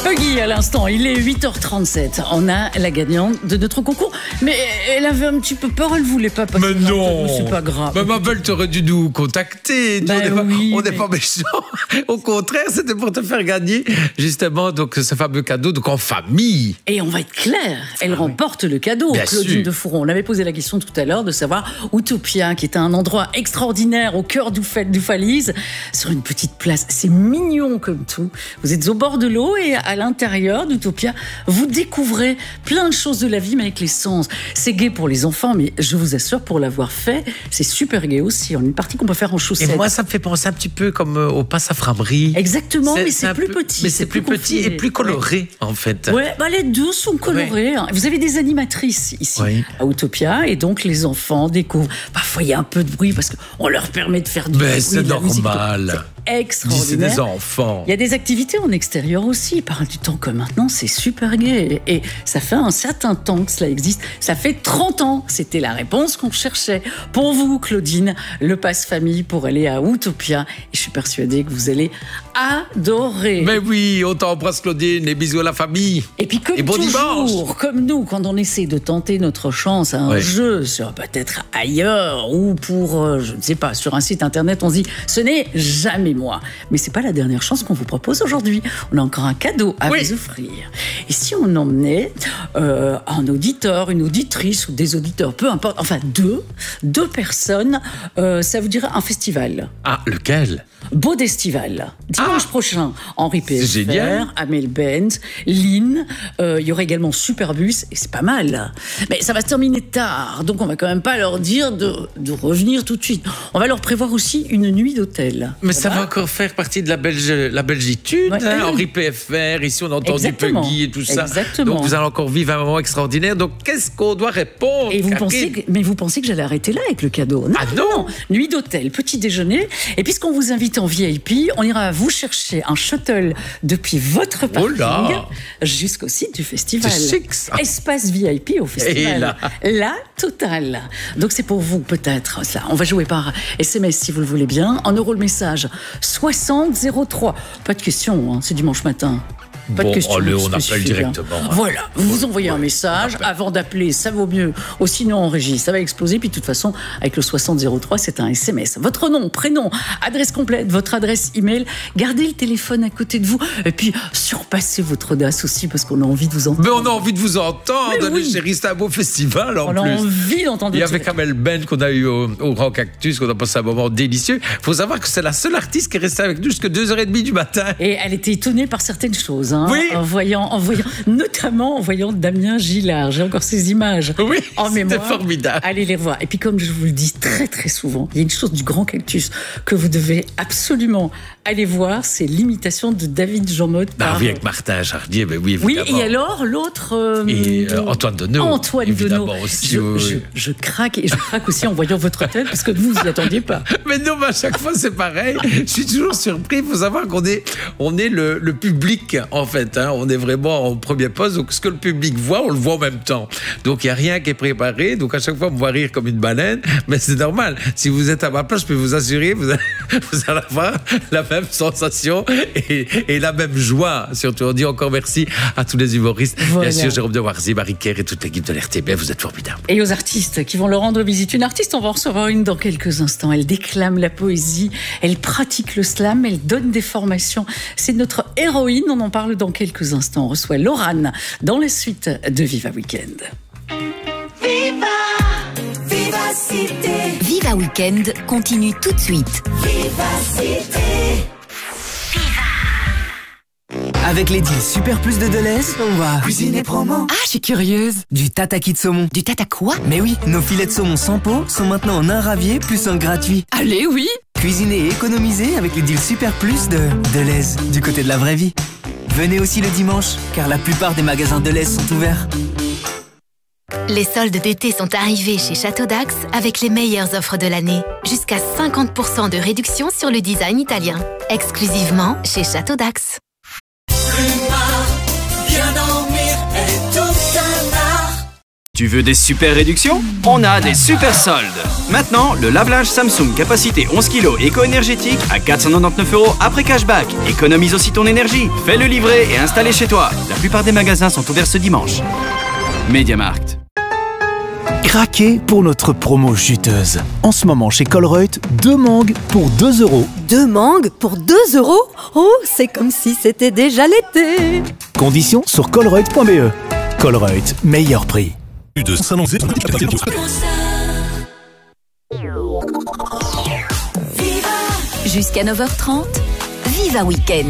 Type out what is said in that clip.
Huggy à l'instant, il est 8h37. On a la gagnante de notre concours. Mais elle avait un petit peu peur, elle voulait pas passer. Mais non, c'est pas grave. Mais ma belle, t'aurais dû nous contacter. On n'est pas méchants. Au contraire, c'était pour te faire gagner justement donc ce fameux cadeau donc en famille. Et on va être clair, elle remporte le cadeau. Bien Claudine sûr. de Fouron. On avait posé la question tout à l'heure de savoir Utopia, qui est un endroit extraordinaire au cœur d'Oufalise, sur une petite place. C'est mignon comme tout. Vous êtes au bord de l'eau et à l'intérieur d'Utopia, vous découvrez plein de choses de la vie, mais avec les sens. C'est gai pour les enfants, mais je vous assure, pour l'avoir fait, c'est super gai aussi. On a une partie qu'on peut faire en chaussettes. Et moi, ça me fait penser un petit peu comme au Passaframerie. Exactement, mais c'est plus petit. Mais c'est plus petit et plus coloré, en fait. Ouais, bah les deux sont colorés. Ouais. Vous avez des animatrices ici à Utopia, et donc les enfants découvrent. Parfois, il y a un peu de bruit parce qu'on leur permet de faire du bruit. Mais c'est C'est normal. extraordinaire. C'est des enfants. Il y a des activités en extérieur aussi. Par du temps comme maintenant, c'est super gai. Et ça fait un certain temps que cela existe. Ça fait 30 ans. C'était la réponse qu'on cherchait. Pour vous, Claudine, le passe-famille pour aller à Utopia. Et je suis persuadée que vous allez adorer. Mais oui, on t'embrasse, Claudine, et bisous à la famille. Et puis comme bon toujours, dimanche. comme nous, quand on essaie de tenter notre chance à un jeu sur peut-être ailleurs ou pour, je ne sais pas, sur un site internet, on se dit, ce n'est jamais moi. Mais c'est pas la dernière chance qu'on vous propose aujourd'hui. On a encore un cadeau à vous offrir. Et si on emmenait un auditeur, une auditrice ou des auditeurs, peu importe, enfin deux personnes, ça vous dirait un festival. Ah, lequel ? Baudestival, dimanche prochain, Henri PFR, Amel Benz, Lynn, il y aura également Superbus, et c'est pas mal. Mais ça va se terminer tard, donc on va quand même pas leur dire de revenir tout de suite. On va leur prévoir aussi une nuit d'hôtel. Mais ça va encore faire partie de la belgitude, Henri PFR, ici on a entendu Puggy et tout ça. Exactement. Donc vous allez encore vivre un moment extraordinaire, donc qu'est-ce qu'on doit répondre? Et vous pensez que j'allais arrêter là avec le cadeau? Non. Nuit d'hôtel, petit déjeuner, et puisqu'on vous invite en VIP, on ira vous chercher un shuttle depuis votre parking jusqu'au site du festival. C'est chic, ça. Espace VIP au festival. La totale. Donc c'est pour vous peut-être ça. On va jouer par SMS si vous le voulez bien. En euros le message 6003. Pas de question, c'est dimanche matin. Pas de question. On appelle directement. Voilà, vous envoyez un message. Avant d'appeler, ça vaut mieux. Ou sinon, en régie, ça va exploser. Puis de toute façon, avec le 6003, c'est un SMS. Votre nom, prénom, adresse complète, votre adresse email. Gardez le téléphone à côté de vous. Et puis, surpassez votre audace aussi, parce qu'on a envie de vous entendre. Mais on a envie de vous entendre, les chéris. C'est un beau festival en plus. On a envie d'entendre. Il y avait Amel Ben qu'on a eu au Grand Cactus, qu'on a passé un moment délicieux. Il faut savoir que c'est la seule artiste qui est restée avec nous jusqu'à 2h30 du matin. Et elle était étonnée par certaines choses. Oui. Notamment en voyant Damien Gillard. J'ai encore ces images en mémoire. C'était formidable. Allez les voir. Et puis comme je vous le dis très très souvent, il y a une chose du Grand Cactus que vous devez absolument aller voir, c'est l'imitation de David Jean-Mode par... Oui, avec Martin Jardier, mais oui, évidemment. Oui, et alors l'autre... Antoine Deneau. Antoine Deneau. Aussi. Je craque, et je craque aussi en voyant votre tête, parce que vous n'y attendiez pas. Mais non, à chaque fois c'est pareil. Je suis toujours surpris. Il faut savoir qu'on est le public, en fait. On est vraiment en premier poste. Donc ce que le public voit, on le voit en même temps. Donc il n'y a rien qui est préparé. Donc à chaque fois, on me voit rire comme une baleine. Mais c'est normal. Si vous êtes à ma place, je peux vous assurer, vous allez avoir la même sensation et la même joie. Surtout, on dit encore merci à tous les humoristes. Voilà. Bien sûr, Jérôme de Warzy, Marie Kerr et toute l'équipe de l'RTBF. Vous êtes formidables. Et aux artistes qui vont leur rendre visite. Une artiste, on va en recevoir une dans quelques instants. Elle déclame la poésie, elle pratique le slam, elle donne des formations. C'est notre héroïne. On en parle dans quelques instants. On reçoit Laurane dans la suite de Viva Weekend. Viva Cité. Viva Weekend continue tout de suite. Viva Cité. Avec les deals Super Plus de Deleuze, on va cuisiner promo. Ah, je suis curieuse. Du tataki de saumon. Du tata quoi? Mais oui, nos filets de saumon sans peau sont maintenant en un ravier plus un gratuit. Allez, oui. Cuisiner et économiser avec les deals Super Plus de Deleuze, du côté de la vraie vie. Venez aussi le dimanche, car la plupart des magasins Deleuze sont ouverts. Les soldes d'été sont arrivés chez Château d'Ax avec les meilleures offres de l'année. Jusqu'à 50% de réduction sur le design italien. Exclusivement chez Château d'Ax. Bien dormir est tout un art. Tu veux des super réductions? On a des super soldes. Maintenant, le lave-linge Samsung capacité 11 kg éco-énergétique à 499 € après cashback. Économise aussi ton énergie. Fais-le livrer et installer chez toi. La plupart des magasins sont ouverts ce dimanche. MediaMarkt. Craquez pour notre promo juteuse. En ce moment chez Colruyt, 2 mangues pour 2 €. 2 mangues pour 2 €? Oh, c'est comme si c'était déjà l'été. Conditions sur colruyt.be. Colruyt, meilleur prix. Jusqu'à 9h30, Viva Week-end.